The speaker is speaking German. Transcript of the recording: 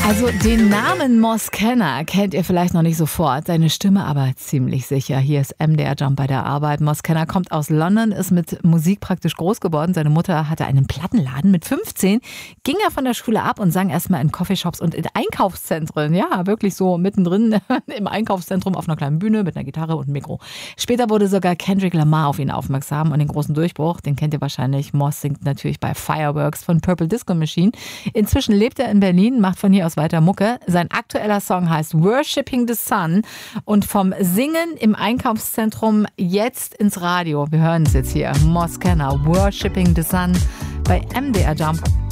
Also den Namen Moss Kenner kennt ihr vielleicht noch nicht sofort, seine Stimme aber ziemlich sicher. Hier ist MDR Jump bei der Arbeit. Moss Kenner kommt aus London, ist mit Musik praktisch groß geworden. Seine Mutter hatte einen Plattenladen. Mit 15 ging er von der Schule ab und sang erstmal in Coffeeshops und in Einkaufszentren. Ja, wirklich so mittendrin im Einkaufszentrum auf einer kleinen Bühne mit einer Gitarre und einem Mikro. Später wurde sogar Kendrick Lamar auf ihn aufmerksam und den großen Durchbruch, den kennt ihr wahrscheinlich. Moss singt natürlich bei Fireworks von Purple Disco Machine. Inzwischen lebt er in Berlin, macht von hier aus weiter Mucke. Sein aktueller Song heißt Worshipping the Sun und vom Singen im Einkaufszentrum jetzt ins Radio. Wir hören es jetzt hier. Moss Kenner, Worshipping the Sun bei MDR Jump.